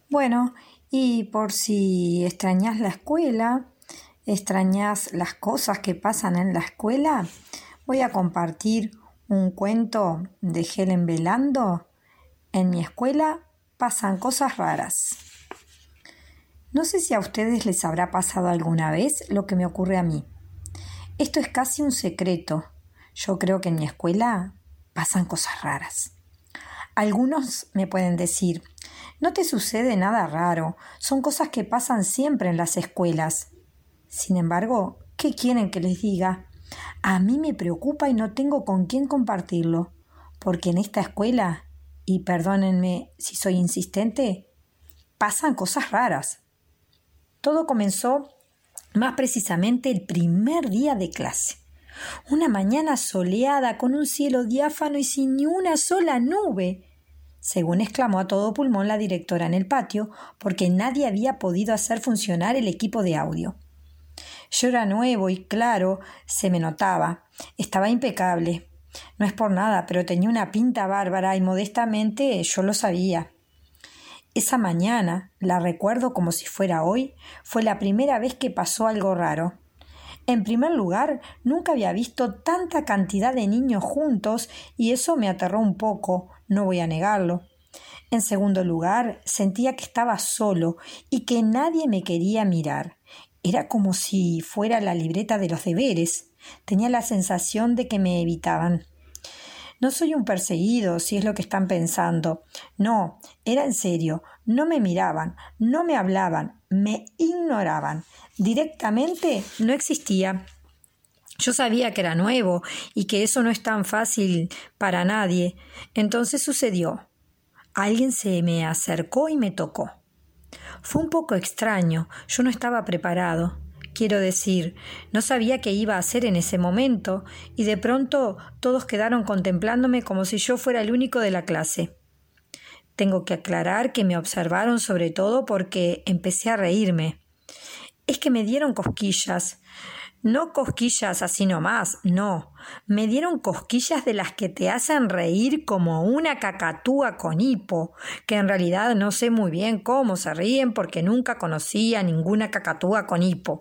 Bueno, y por si extrañas la escuela, extrañas las cosas que pasan en la escuela, voy a compartir un cuento de Helen Velando. En mi escuela pasan cosas raras. No sé si a ustedes les habrá pasado alguna vez lo que me ocurre a mí. Esto es casi un secreto. Yo creo que en mi escuela pasan cosas raras. Algunos me pueden decir, no te sucede nada raro, son cosas que pasan siempre en las escuelas. Sin embargo, ¿qué quieren que les diga? A mí me preocupa y no tengo con quién compartirlo, porque en esta escuela, y perdónenme si soy insistente, pasan cosas raras. Todo comenzó más precisamente el primer día de clase. Una mañana soleada con un cielo diáfano y sin ni una sola nube, según exclamó a todo pulmón la directora en el patio, porque nadie había podido hacer funcionar el equipo de audio. Yo era nuevo y claro, se me notaba. Estaba impecable. No es por nada, pero tenía una pinta bárbara y modestamente yo lo sabía. Esa mañana, la recuerdo como si fuera hoy, fue la primera vez que pasó algo raro. En primer lugar, nunca había visto tanta cantidad de niños juntos y eso me aterró un poco, no voy a negarlo. En segundo lugar, sentía que estaba solo y que nadie me quería mirar. Era como si fuera la libreta de los deberes. Tenía la sensación de que me evitaban. No soy un perseguido, si es lo que están pensando. No, era en serio. No me miraban, no me hablaban, me ignoraban. Directamente no existía. Yo sabía que era nuevo y que eso no es tan fácil para nadie. Entonces sucedió. Alguien se me acercó y me tocó. Fue un poco extraño. Yo no estaba preparado. Quiero decir, no sabía qué iba a hacer en ese momento y de pronto todos quedaron contemplándome como si yo fuera el único de la clase. Tengo que aclarar que me observaron sobre todo porque empecé a reírme. Es que me dieron cosquillas. No cosquillas así nomás, no. Me dieron cosquillas de las que te hacen reír como una cacatúa con hipo, que en realidad no sé muy bien cómo se ríen porque nunca conocí a ninguna cacatúa con hipo.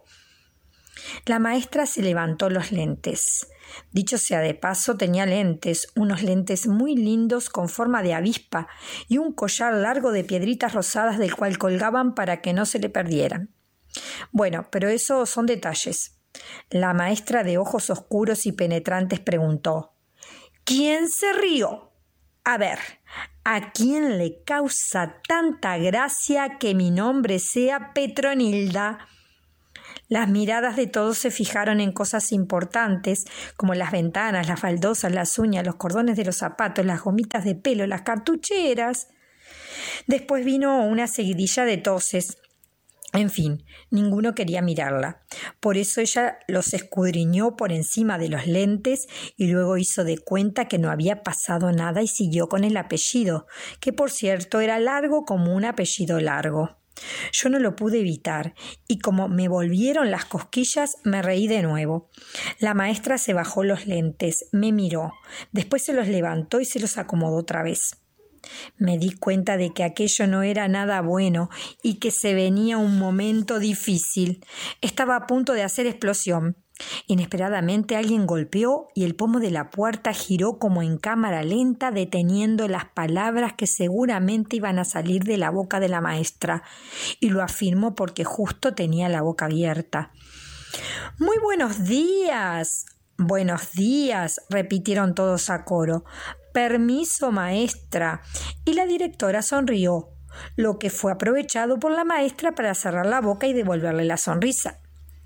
La maestra se levantó los lentes. Dicho sea de paso, tenía lentes, unos lentes muy lindos con forma de avispa y un collar largo de piedritas rosadas del cual colgaban para que no se le perdieran. Bueno, pero eso son detalles. La maestra de ojos oscuros y penetrantes preguntó: ¿Quién se rió? A ver, ¿a quién le causa tanta gracia que mi nombre sea Petronilda? Las miradas de todos se fijaron en cosas importantes, como las ventanas, las baldosas, las uñas, los cordones de los zapatos, las gomitas de pelo, las cartucheras. Después vino una seguidilla de toses. En fin, ninguno quería mirarla. Por eso ella los escudriñó por encima de los lentes y luego hizo de cuenta que no había pasado nada y siguió con el apellido, que por cierto era largo como un apellido largo. Yo no lo pude evitar y como me volvieron las cosquillas me reí de nuevo. La maestra se bajó los lentes, me miró, después se los levantó y se los acomodó otra vez. Me di cuenta de que aquello no era nada bueno y que se venía un momento difícil. Estaba a punto de hacer explosión. Inesperadamente alguien golpeó y el pomo de la puerta giró como en cámara lenta, deteniendo las palabras que seguramente iban a salir de la boca de la maestra. Y lo afirmo porque justo tenía la boca abierta. «¡Muy buenos días!». «Buenos días», repitieron todos a coro. «Permiso, maestra». Y la directora sonrió, lo que fue aprovechado por la maestra para cerrar la boca y devolverle la sonrisa.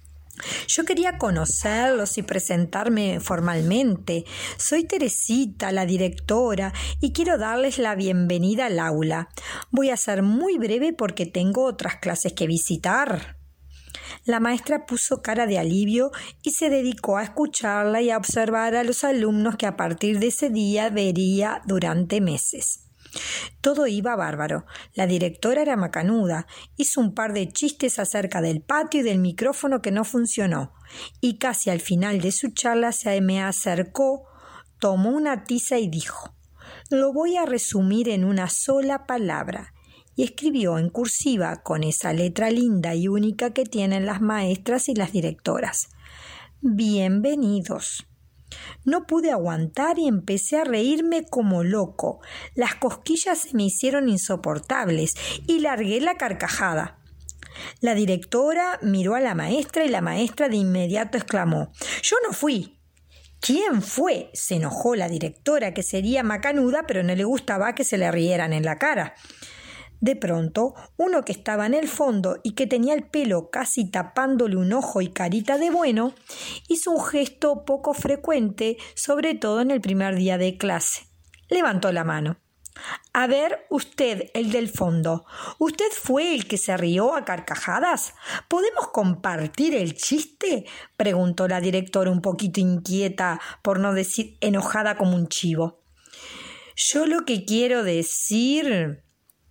Yo quería conocerlos y presentarme formalmente. Soy Teresita, la directora, y quiero darles la bienvenida al aula. Voy a ser muy breve porque tengo otras clases que visitar. La maestra puso cara de alivio y se dedicó a escucharla y a observar a los alumnos que a partir de ese día vería durante meses. Todo iba bárbaro. La directora era macanuda. Hizo un par de chistes acerca del patio y del micrófono que no funcionó. Y casi al final de su charla se me acercó, tomó una tiza y dijo: «Lo voy a resumir en una sola palabra. y escribió en cursiva con esa letra linda y única que tienen las maestras y las directoras. Bienvenidos. No pude aguantar y empecé a reírme como loco. Las cosquillas se me hicieron insoportables y largué la carcajada. La directora miró a la maestra y la maestra de inmediato exclamó: «Yo no fui». «¿Quién fue?», se enojó la directora, que sería macanuda, pero no le gustaba que se le rieran en la cara. De pronto, uno que estaba en el fondo y que tenía el pelo casi tapándole un ojo y carita de bueno, hizo un gesto poco frecuente, sobre todo en el primer día de clase. Levantó la mano. «A ver, usted, el del fondo, ¿usted fue el que se rió a carcajadas? ¿Podemos compartir el chiste?», preguntó la directora, un poquito inquieta, por no decir enojada como un chivo. «Yo lo que quiero decir»,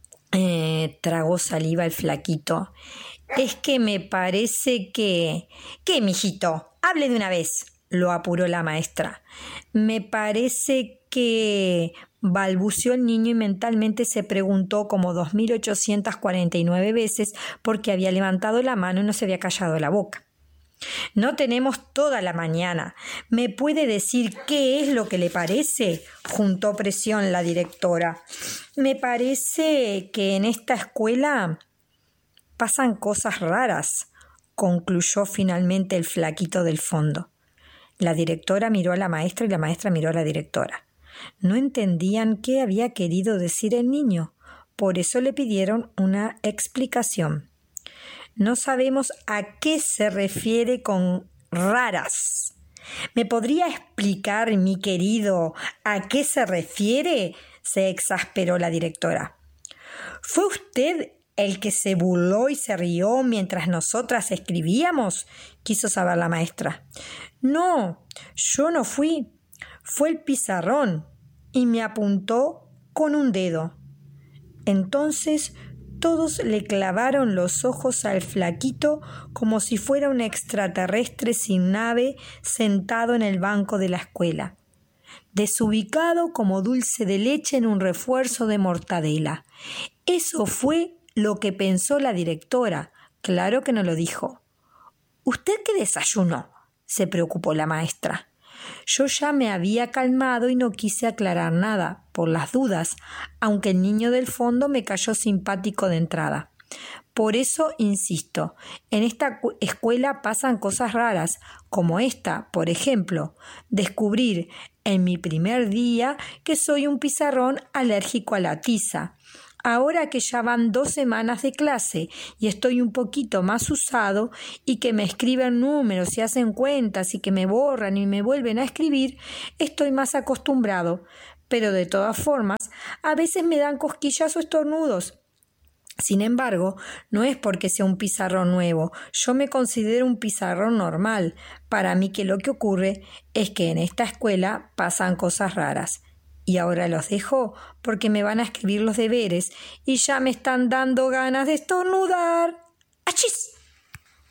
tragó saliva el flaquito, «es que me parece que...». «¿Qué, mijito? Hable de una vez», lo apuró la maestra. «Me parece que...», balbuceó el niño y mentalmente se preguntó como 2849 veces por qué había levantado la mano y no se había callado la boca. «No tenemos toda la mañana. ¿Me puede decir qué es lo que le parece?», juntó presión la directora. «Me parece que en esta escuela pasan cosas raras», concluyó finalmente el flaquito del fondo. La directora miró a la maestra y la maestra miró a la directora. No entendían qué había querido decir el niño, por eso le pidieron una explicación. «No sabemos a qué se refiere con raras. ¿Me podría explicar, mi querido, a qué se refiere?», se exasperó la directora. «¿Fue usted el que se burló y se rió mientras nosotras escribíamos?», quiso saber la maestra. «No, yo no fui. Fue el pizarrón y me apuntó con un dedo». Entonces todos le clavaron los ojos al flaquito como si fuera un extraterrestre sin nave sentado en el banco de la escuela, desubicado como dulce de leche en un refuerzo de mortadela. Eso fue lo que pensó la directora. Claro que no lo dijo. «¿Usted qué desayunó?», se preocupó la maestra. Yo ya me había calmado y no quise aclarar nada, por las dudas, aunque el niño del fondo me cayó simpático de entrada. Por eso insisto, en esta escuela pasan cosas raras, como esta, por ejemplo, descubrir en mi primer día que soy un pizarrón alérgico a la tiza. Ahora que ya van 2 semanas de clase y estoy un poquito más usado y que me escriben números y hacen cuentas y que me borran y me vuelven a escribir, estoy más acostumbrado. Pero de todas formas, a veces me dan cosquillas o estornudos. Sin embargo, no es porque sea un pizarrón nuevo. Yo me considero un pizarrón normal. Para mí que lo que ocurre es que en esta escuela pasan cosas raras. Y ahora los dejo porque me van a escribir los deberes y ya me están dando ganas de estornudar. ¡Achis!